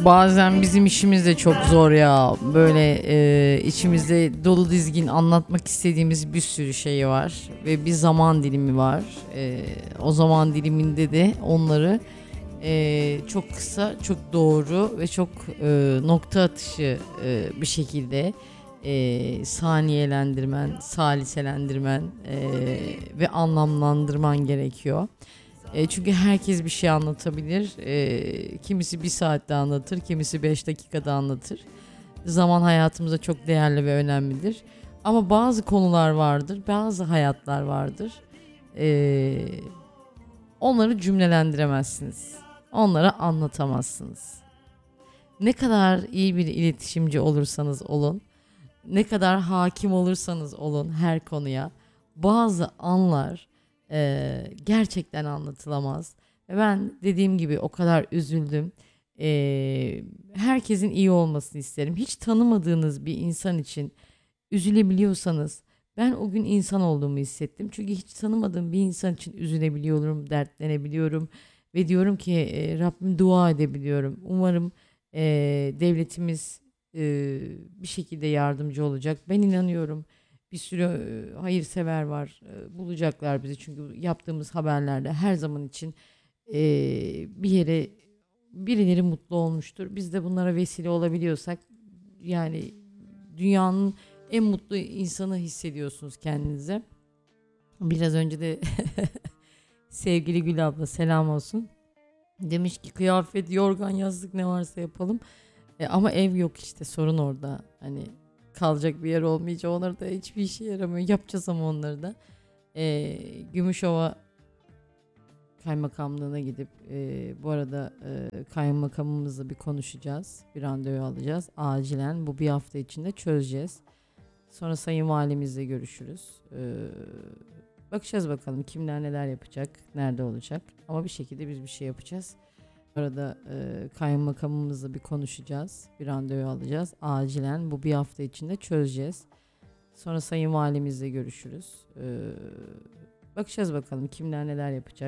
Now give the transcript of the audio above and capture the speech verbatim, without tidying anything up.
Bazen bizim işimiz de çok zor ya. Böyle e, içimizde dolu dizgin anlatmak istediğimiz bir sürü şey var. Ve bir zaman dilimi var. E, o zaman diliminde de onları e, çok kısa, çok doğru ve çok e, nokta atışı e, bir şekilde e, saniyelendirmen, saliselendirmen e, ve anlamlandırman gerekiyor. E, çünkü herkes bir şey anlatabilir. E, kimisi bir saatte anlatır, kimisi beş dakikada anlatır. Zaman hayatımızda çok değerli ve önemlidir. Ama bazı konular vardır, bazı hayatlar vardır. E, onları cümlelendiremezsiniz. Onları anlatamazsınız. Ne kadar iyi bir iletişimci olursanız olun, ne kadar hakim olursanız olun her konuya, bazı anlar e, gerçekten anlatılamaz. Ve ben dediğim gibi o kadar üzüldüm. E, herkesin iyi olmasını isterim. Hiç tanımadığınız bir insan için üzülebiliyorsanız, ben o gün insan olduğumu hissettim. Çünkü hiç tanımadığım bir insan için üzülebiliyorum, dertlenebiliyorum ve diyorum ki e, Rabbim dua edebiliyorum. Umarım e, devletimiz e, bir şekilde yardımcı olacak. Ben inanıyorum. Bir sürü e, hayırsever var. E, bulacaklar bizi. Çünkü yaptığımız haberlerde her zaman için e, bir yere birileri mutlu olmuştur. Biz de bunlara vesile olabiliyorsak yani dünyanın en mutlu insanı hissediyorsunuz kendinize. Biraz önce de sevgili Gül abla selam olsun. Demiş ki kıyafet, yorgan, yastık ne varsa yapalım. E, ama ev yok işte, sorun orada. Hani kalacak bir yer olmayacak, onları da hiçbir işe yaramıyor. Yapacağız ama onları da. E, Gümüşova Kaymakamlığına gidip e, bu arada e, kaymakamımızla bir konuşacağız. Bir randevu alacağız. Acilen bu bir hafta içinde çözeceğiz. Sonra Sayın Valimizle görüşürüz. Ee, bakacağız bakalım kimler neler yapacak, nerede olacak. Ama bir şekilde biz bir şey yapacağız. Bu arada e, kaymakamımızla bir konuşacağız. Bir randevu alacağız. Acilen bu bir hafta içinde çözeceğiz. Sonra Sayın Valimizle görüşürüz. Ee, bakacağız bakalım kimler neler yapacak.